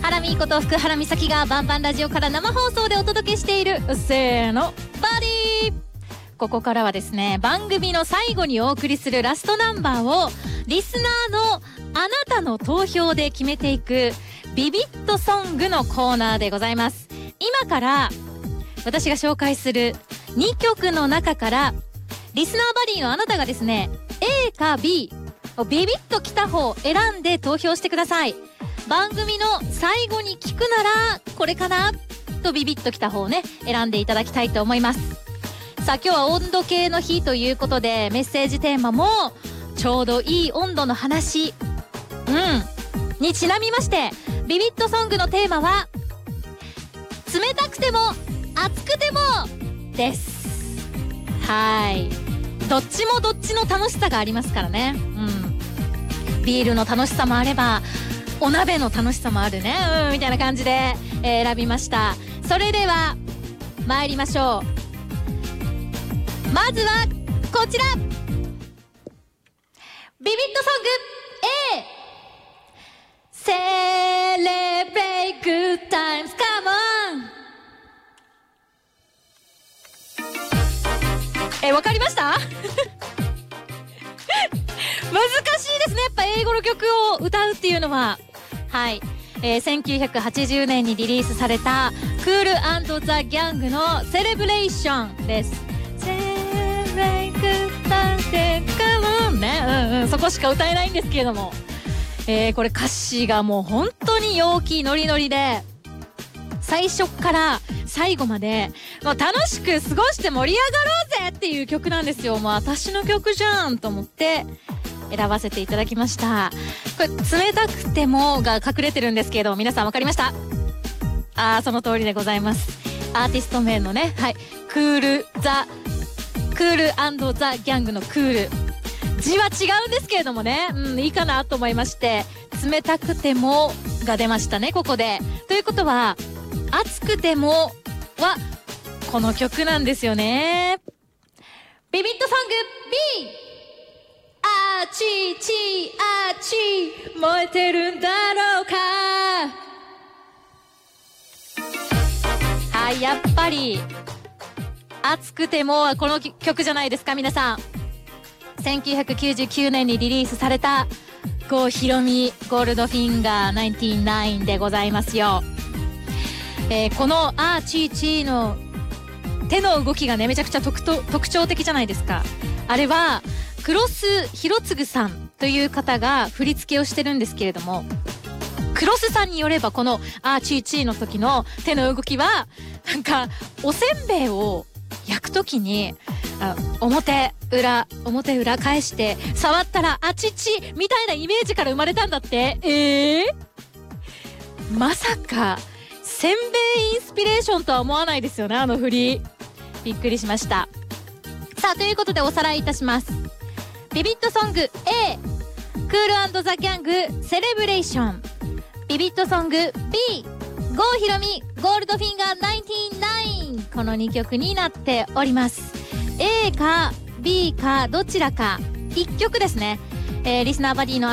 原美こと福原美咲がバンバンラジオから生放送でお届けしているせーのバディ。ここからはですね、番組の最後にお送りするラストナンバーをリスナーのあなたの投票で決めていくビビットソングのコーナーでございます。今から私が紹介する2曲の中からリスナーバディのあなたがですね、 A か B ビビッときた方を選んで投票してください。番組の最後に聞くならこれかなとビビッときた方をね選んでいただきたいと思います。さあ今日は温度計の日ということで、メッセージテーマもちょうどいい温度の話にちなみまして、ビビットソングのテーマは冷たくても熱くてもです。はい、どっちもどっちの楽しさがありますからね。ビールの楽しさもあればお鍋の楽しさもあるねみたいな感じで、選びました。それでは参りましょう。まずはこちら、ビビットソング A セレブレイグッタイムズカモン。わかりました難しいですね、やっぱ英語の曲を歌うっていうのは。はい、1980年にリリースされたクール&ザ・ギャングのセレブレーションです。セレブレイグッタイムズカモンね、そこしか歌えないんですけれども、これ歌詞がもう本当に陽気ノリノリで、最初から最後までもう楽しく過ごして盛り上がろうぜっていう曲なんですよ。もう私の曲じゃんと思って選ばせていただきました。これ冷たくてもが隠れてるんですけど、皆さん分かりました？その通りでございます。アーティスト名のね、はい、クール&ザ・ギャングのクール、字は違うんですけれどもね、いいかなと思いまして、冷たくてもが出ましたね、ここで。ということは熱くてもはこの曲なんですよね。ビビットソング B、 あちちあち燃えてるんだろうか。はい、やっぱり熱くてもはこの曲じゃないですか皆さん。1999年にリリースされた郷ひろみゴールドフィンガー99でございますよ。このあーちーちーの手の動きがねめちゃくちゃ特徴的じゃないですか。あれは黒須弘次さんという方が振り付けをしてるんですけれども、黒須さんによればこのあーちーちーの時の手の動きはなんかおせんべいを焼く時に表裏返して触ったらあちちみたいなイメージから生まれたんだって。まさかせんべいインスピレーションとは思わないですよね、あの振り。びっくりしました。さあということでおさらいいたします。ビビットソング A クール&ザ・ギャングセレブレーション。ビビットソング B 郷ひろみゴールドフィンガー99。この2曲になっております。 A か B かどちらか1曲ですね。リスナーバディの